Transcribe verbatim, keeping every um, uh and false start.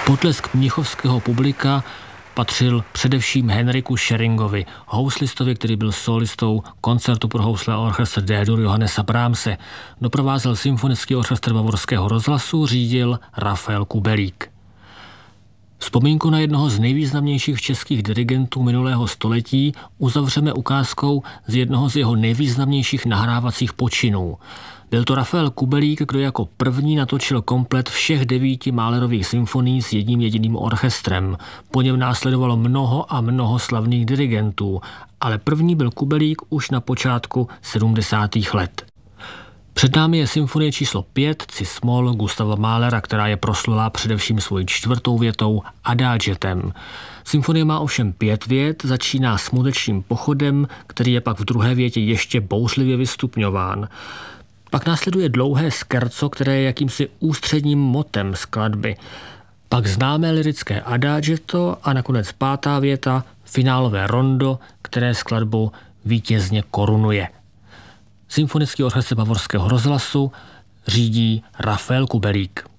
Potlesk mnichovského publika patřil především Henriku Scheringovi, houslistovi, který byl solistou koncertu pro housle a orchestr D-dur Johannesa Brahmse. Doprovázel symfonický orchestr Bavorského rozhlasu, řídil Rafael Kubelík. Vzpomínku na jednoho z nejvýznamnějších českých dirigentů minulého století uzavřeme ukázkou z jednoho z jeho nejvýznamnějších nahrávacích počinů. Byl to Rafael Kubelík, kdo jako první natočil komplet všech devíti Mahlerových symfonií s jedním jediným orchestrem. Po něm následovalo mnoho a mnoho slavných dirigentů, ale první byl Kubelík už na počátku sedmdesátých let. Před námi je symfonie číslo pět Cis-moll Gustava Mahlera, která je proslulá především svojí čtvrtou větou Adagetem. Symfonie má ovšem pět vět, začíná smutečným pochodem, který je pak v druhé větě ještě bouřlivě vystupňován. Pak následuje dlouhé scherzo, které je jakýmsi ústředním motem skladby. Pak známé lirické Adagetto a nakonec pátá věta, finálové rondo, které skladbu vítězně korunuje. Symfonický orchestr Bavorského rozhlasu řídí Rafael Kubelík.